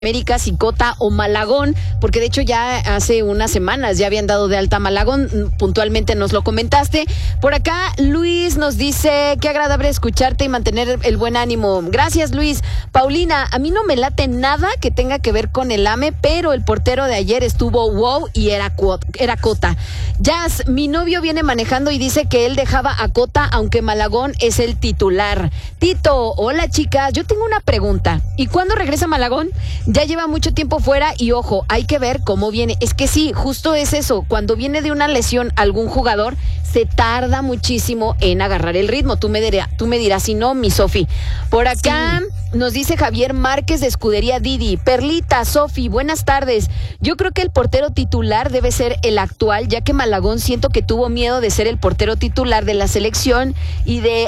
América, si Cota o Malagón, porque de hecho ya hace unas semanas ya habían dado de alta a Malagón, puntualmente nos lo comentaste. Por acá Luis nos dice, qué agradable escucharte y mantener el buen ánimo. Gracias, Luis. Paulina, a mí no me late nada que tenga que ver con el AME, pero el portero de ayer estuvo wow y era Cota. Jazz, mi novio viene manejando y dice que él dejaba a Cota aunque Malagón es el titular. Tito, hola chicas, yo tengo una pregunta. ¿Y cuándo regresa Malagón? Ya lleva mucho tiempo fuera y ojo, hay que ver cómo viene. Es que sí, justo es eso. Cuando viene de una lesión algún jugador, se tarda muchísimo en agarrar el ritmo. Tú me dirás si no, mi Sofi. Por acá nos dice Javier Márquez de Escudería Didi. Perlita, Sofi, buenas tardes. Yo creo que el portero titular debe ser el actual, ya que Malagón siento que tuvo miedo de ser el portero titular de la selección y de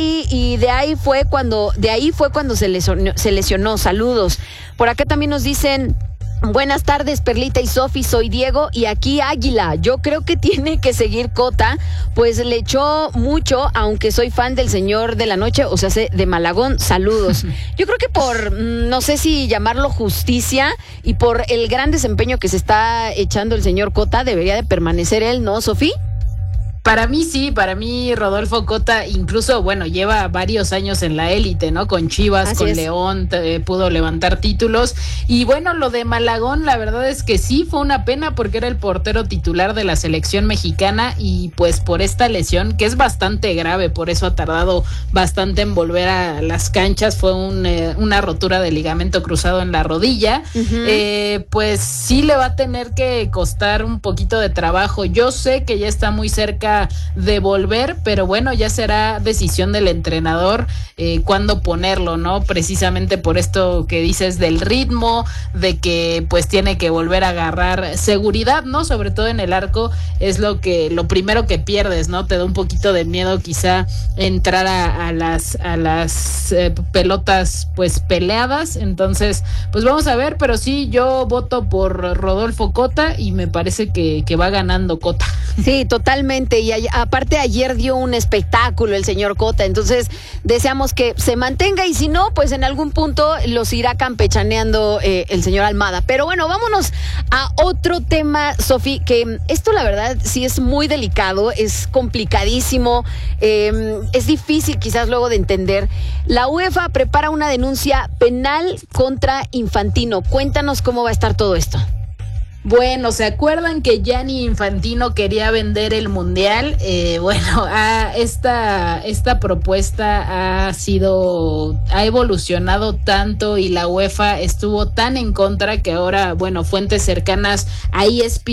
ahí fue cuando se lesionó. Saludos. Por acá también nos dicen, buenas tardes Perlita y Sofi, soy Diego y aquí Águila. Yo creo que tiene que seguir Cota, pues le echó mucho, aunque soy fan del señor de la noche, o sea, de Malagón. Saludos. Yo creo que por, no sé si llamarlo justicia y por el gran desempeño que se está echando el señor Cota, debería de permanecer él, ¿no, Sofi? Para mí sí, para mí Rodolfo Cota incluso, bueno, lleva varios años en la élite, ¿no? Con Chivas, así con es. León, pudo levantar títulos. Y bueno, lo de Malagón, la verdad es que sí, fue una pena porque era el portero titular de la selección mexicana y pues por esta lesión, que es bastante grave, por eso ha tardado bastante en volver a las canchas, fue una rotura de ligamento cruzado en la rodilla, pues sí le va a tener que costar un poquito de trabajo. Yo sé que ya está muy cerca de volver, pero bueno, ya será decisión del entrenador cuándo ponerlo, ¿no? Precisamente por esto que dices del ritmo, de que pues tiene que volver a agarrar seguridad, ¿no? Sobre todo en el arco es lo primero que pierdes, ¿no? Te da un poquito de miedo quizá entrar a las pelotas pues peleadas, entonces pues vamos a ver, pero sí, yo voto por Rodolfo Cota y me parece que va ganando Cota. Sí, totalmente. Y aparte ayer dio un espectáculo el señor Cota, entonces deseamos que se mantenga y si no, pues en algún punto los irá campechaneando el señor Almada. Pero bueno, vámonos a otro tema, Sofi, que esto la verdad sí es muy delicado, es complicadísimo, es difícil quizás luego de entender. La UEFA prepara una denuncia penal contra Infantino. Cuéntanos cómo va a estar todo esto. Bueno, ¿se acuerdan que Gianni Infantino quería vender el Mundial? Bueno, esta propuesta ha evolucionado tanto y la UEFA estuvo tan en contra que ahora, bueno, fuentes cercanas a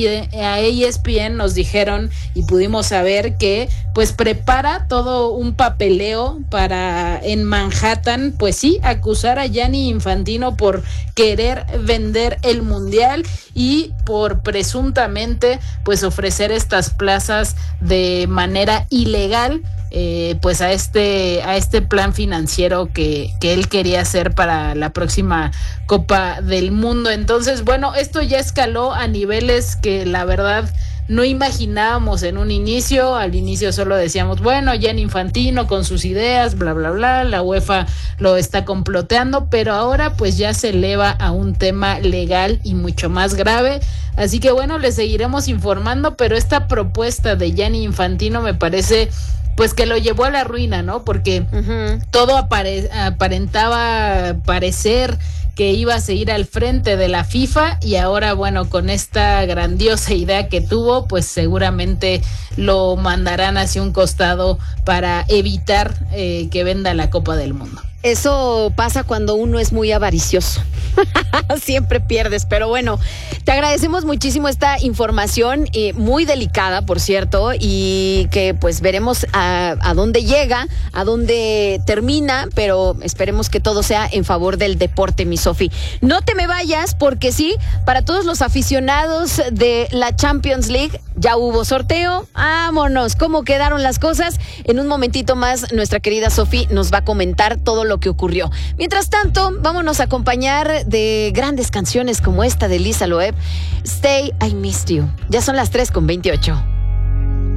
ESPN nos dijeron y pudimos saber que pues prepara todo un papeleo para en Manhattan, pues sí, acusar a Gianni Infantino por querer vender el Mundial y por presuntamente pues ofrecer estas plazas de manera ilegal pues a este plan financiero que él quería hacer para la próxima Copa del Mundo. Entonces, bueno, esto ya escaló a niveles que la verdad no imaginábamos en un inicio. Al inicio solo decíamos, bueno, Gianni Infantino con sus ideas, bla, bla, bla, la UEFA lo está comploteando, pero ahora pues ya se eleva a un tema legal y mucho más grave. Así que bueno, les seguiremos informando, pero esta propuesta de Gianni Infantino me parece pues que lo llevó a la ruina, ¿no? Porque todo aparentaba parecer que iba a seguir al frente de la FIFA y ahora, bueno, con esta grandiosa idea que tuvo, pues seguramente lo mandarán hacia un costado para evitar que venda la Copa del Mundo. Eso pasa cuando uno es muy avaricioso. Siempre pierdes, pero bueno, te agradecemos muchísimo esta información, muy delicada, por cierto, y que pues veremos a dónde llega, a dónde termina, pero esperemos que todo sea en favor del deporte, mi Sofi. No te me vayas, porque sí, para todos los aficionados de la Champions League, ya hubo sorteo. Vámonos, cómo quedaron las cosas. En un momentito más, nuestra querida Sofi nos va a comentar todo lo que ocurrió. Mientras tanto, vámonos a acompañar de grandes canciones como esta de Lisa Loeb, Stay, I Missed You. Ya son las 3:28.